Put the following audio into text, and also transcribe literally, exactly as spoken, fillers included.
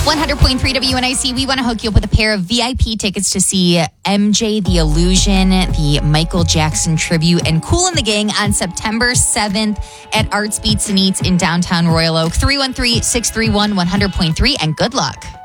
one hundred point three W N I C, we want to hook you up with a pair of V I P tickets to see M J The Illusion, the Michael Jackson tribute, and Kool and the Gang on September seventh at Arts Beats and Eats in downtown Royal Oak. three one three, six three one, one hundred point three, and good luck.